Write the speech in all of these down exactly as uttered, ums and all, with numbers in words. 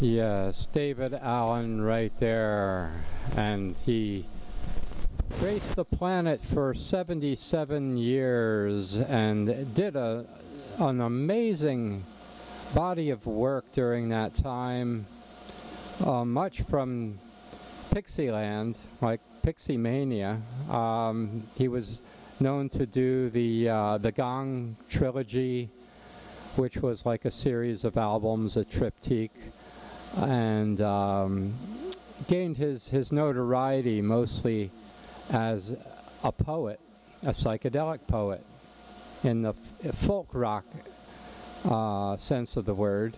Yes, David Allen right there. And he graced the planet for seventy-seven years and did a, an amazing body of work during that time. Uh, much from Pixieland, like Pixie Mania. Um, he was known to do the uh, the Gong trilogy, which was like a series of albums, a triptych, and um, gained his, his notoriety mostly as a poet, a psychedelic poet, in the f- folk rock uh, sense of the word,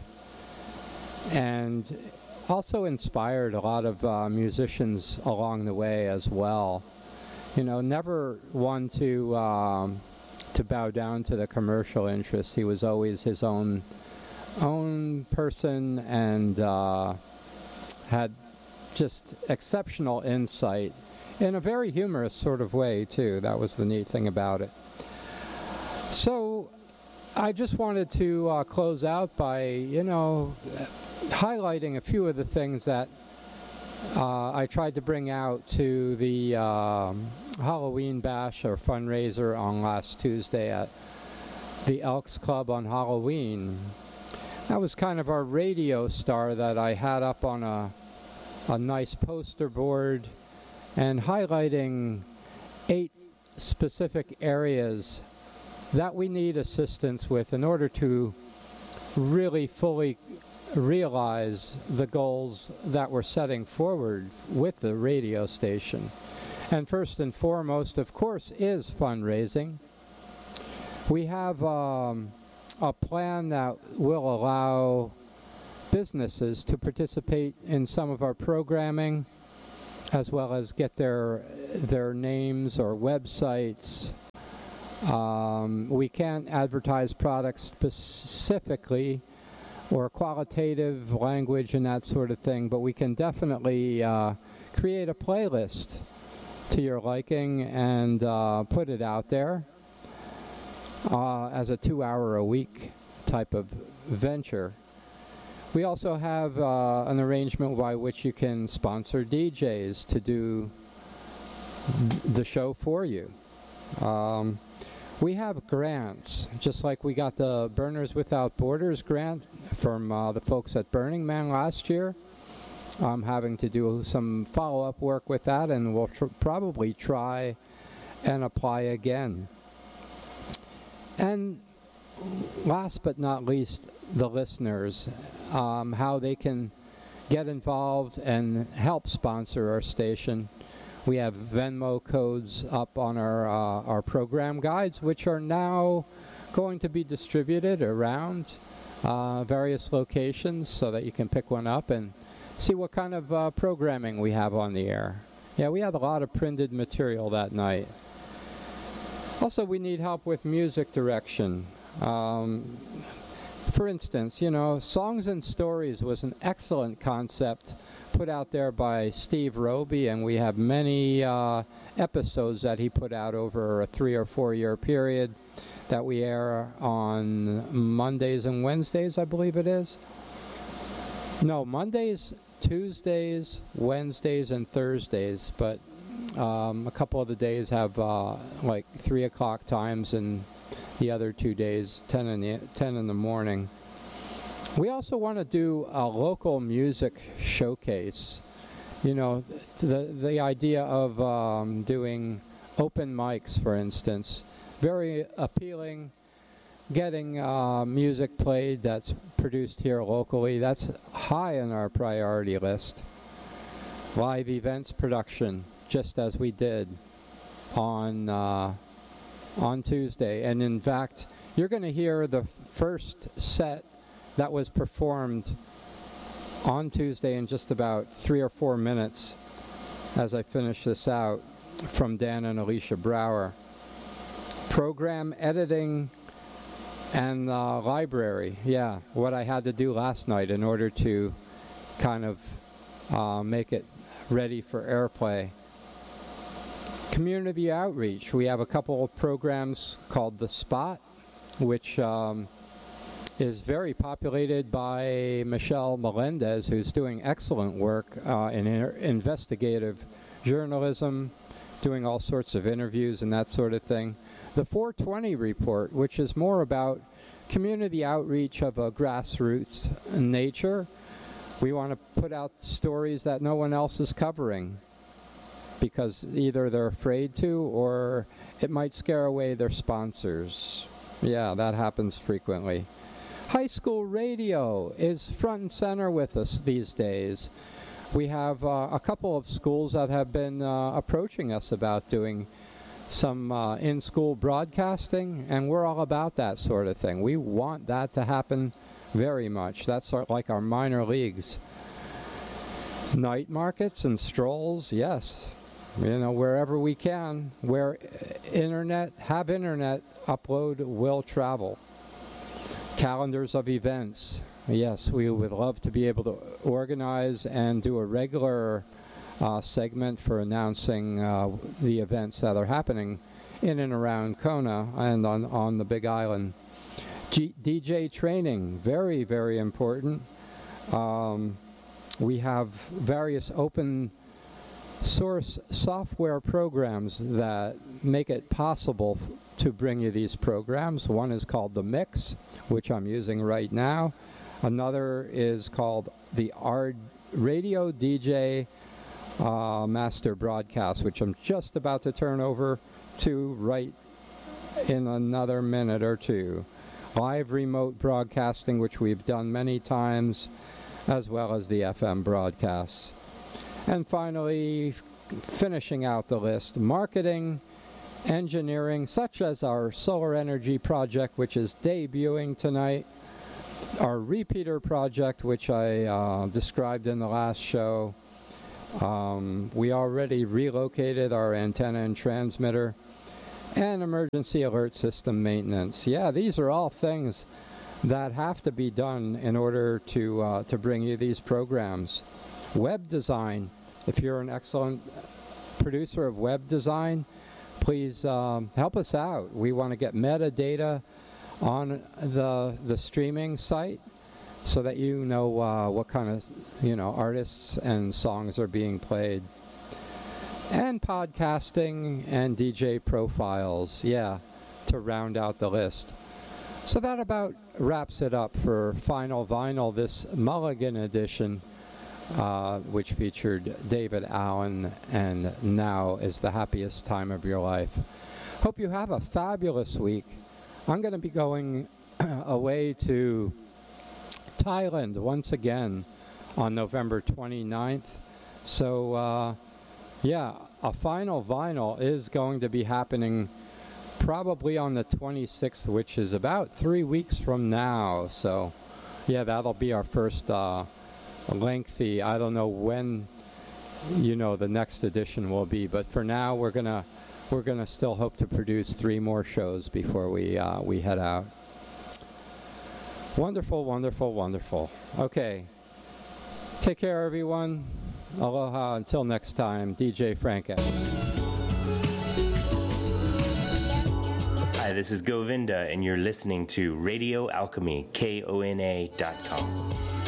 and also inspired a lot of uh, musicians along the way as well. You know, never one to um, to bow down to the commercial interest. He was always his own own person and uh, had just exceptional insight in a very humorous sort of way too. That was the neat thing about it. So I just wanted to uh, close out by, you know, highlighting a few of the things that uh, I tried to bring out to the um, Halloween Bash or fundraiser on last Tuesday at the Elks Club on Halloween. That was kind of our radio star that I had up on a, a nice poster board and highlighting eight specific areas that we need assistance with in order to really fully realize the goals that we're setting forward with the radio station. And first and foremost, of course, is fundraising. We have um, a plan that will allow businesses to participate in some of our programming, as well as get their their names or websites. Um, we can't advertise products specifically or qualitative language and that sort of thing, but we can definitely uh, create a playlist to your liking and uh, put it out there uh, as a two-hour-a-week type of venture. We also have uh, an arrangement by which you can sponsor D Js to do the show for you. Um, we have grants, just like we got the Burners Without Borders grant from uh, the folks at Burning Man last year. I'm having to do some follow-up work with that, and we'll tr- probably try and apply again. And last but not least, the listeners, um, how they can get involved and help sponsor our station. We have Venmo codes up on our uh, our program guides, which are now going to be distributed around uh, various locations so that you can pick one up and see what kind of uh, programming we have on the air. Yeah, we had a lot of printed material that night. Also, we need help with music direction. Um, for instance, you know, Songs and Stories was an excellent concept put out there by Steve Roby, and we have many uh, episodes that he put out over a three or four year period that we air on Mondays and Wednesdays, I believe it is. No, Mondays, Tuesdays, Wednesdays, and Thursdays, but um, a couple of the days have uh, like three o'clock times, and the other two days, ten in the ten in the morning. We also want to do a local music showcase. You know, the the idea of um, doing open mics, for instance, very appealing. Getting uh, music played that's produced here locally, that's high on our priority list. Live events production, just as we did on uh, on Tuesday. And in fact, you're going to hear the first set that was performed on Tuesday in just about three or four minutes as I finish this out from Dan and Alicia Brower. Program editing and uh, library, yeah, what I had to do last night in order to kind of uh, make it ready for airplay. Community outreach. We have a couple of programs called The Spot, which um, is very populated by Michelle Melendez, who's doing excellent work uh, in inter- investigative journalism, doing all sorts of interviews and that sort of thing. The four twenty report, which is more about community outreach of a grassroots nature. We want to put out stories that no one else is covering because either they're afraid to or it might scare away their sponsors. Yeah, that happens frequently. High school radio is front and center with us these days. We have uh, a couple of schools that have been uh, approaching us about doing some uh, in-school broadcasting, and we're all about that sort of thing. We want that to happen very much. That's our, like our minor leagues. Night markets and strolls, yes. You know, wherever we can, where internet, have internet, upload will travel. Calendars of events. Yes, we would love to be able to organize and do a regular uh, segment for announcing uh, the events that are happening in and around Kona and on, on the Big Island. G- D J training, very, very important. Um, we have various open source software programs that make it possible f- to bring you these programs. One is called The Mix, which I'm using right now. Another is called the R Radio D J uh, Master Broadcast, which I'm just about to turn over to right in another minute or two. Live remote broadcasting, which we've done many times, as well as the F M broadcasts. And finally, f- finishing out the list, marketing, engineering, such as our solar energy project, which is debuting tonight, our repeater project, which I uh, described in the last show. Um, we already relocated our antenna and transmitter, and emergency alert system maintenance. Yeah, these are all things that have to be done in order to uh, to bring you these programs. Web design. If you're an excellent producer of web design, please um, help us out. We want to get metadata on the the streaming site so that you know uh, what kind of you know artists and songs are being played. And podcasting and D J profiles, yeah, to round out the list. So that about wraps it up for Final Vinyl, this Mulligan edition, uh, which featured David Allen and Now is the Happiest Time of Your Life. Hope you have a fabulous week. I'm going to be going away to Thailand once again on November twenty-ninth. So, uh, yeah, a Final Vinyl is going to be happening probably on the twenty-sixth, which is about three weeks from now. So, yeah, that'll be our first uh, lengthy, I don't know when, you know, the next edition will be. But for now, we're going to we're gonna still hope to produce three more shows before we uh, we head out. Wonderful, wonderful, wonderful. Okay. Take care, everyone. Aloha. Until next time, D J Franca. Hi, this is Govinda, and you're listening to Radio Alchemy, K O N A dot com.